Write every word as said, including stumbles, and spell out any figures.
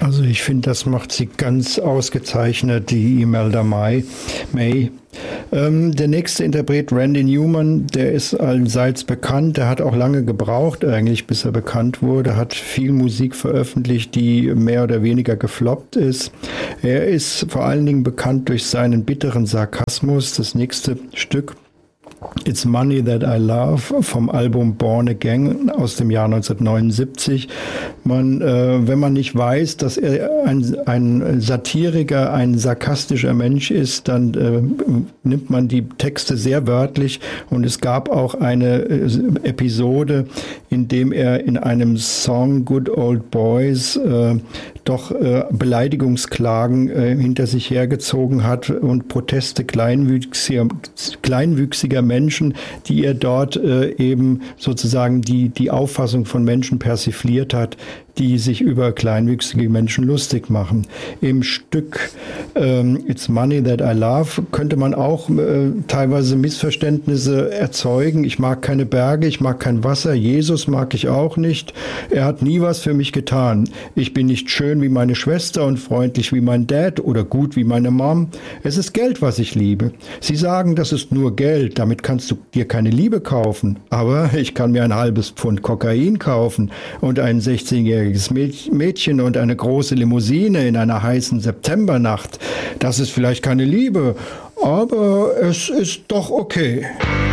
Also ich finde, das macht sie ganz ausgezeichnet, die Imelda May. May. Ähm, der nächste Interpret, Randy Newman, der ist allseits bekannt. Der hat auch lange gebraucht eigentlich, bis er bekannt wurde. Hat viel Musik veröffentlicht, die mehr oder weniger gefloppt ist. Er ist vor allen Dingen bekannt durch seinen bitteren Sarkasmus. Das nächste Stück, It's Money That I Love, vom Album Born Again aus dem Jahr neunzehnhundertneunundsiebzig. Man, äh, wenn man nicht weiß, dass er ein, ein Satiriker, ein sarkastischer Mensch ist, dann äh, nimmt man die Texte sehr wörtlich. Und es gab auch eine äh, Episode, in dem er in einem Song Good Old Boys äh, doch äh, Beleidigungsklagen äh, hinter sich hergezogen hat und Proteste kleinwüchsiger, kleinwüchsiger Menschen, die er dort äh, eben sozusagen die, die Auffassung von Menschen persifliert hat, die sich über kleinwüchsige Menschen lustig machen. Im Stück ähm, It's Money That I Love könnte man auch äh, teilweise Missverständnisse erzeugen. Ich mag keine Berge, ich mag kein Wasser, Jesus mag ich auch nicht. Er hat nie was für mich getan. Ich bin nicht schön wie meine Schwester und freundlich wie mein Dad oder gut wie meine Mom. Es ist Geld, was ich liebe. Sie sagen, das ist nur Geld, damit kannst du dir keine Liebe kaufen. Aber ich kann mir ein halbes Pfund Kokain kaufen und ein sechzehnjähriges Mädchen und eine große Limousine in einer heißen Septembernacht. Das ist vielleicht keine Liebe, aber es ist doch okay.